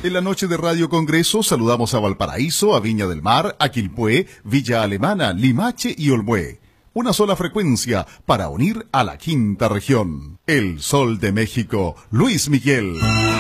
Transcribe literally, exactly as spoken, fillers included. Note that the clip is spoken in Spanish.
En la noche de Radio Congreso saludamos a Valparaíso, a Viña del Mar, a Quilpué, Villa Alemana, Limache y Olmué. Una sola frecuencia para unir a la quinta región. El Sol de México, Luis Miguel.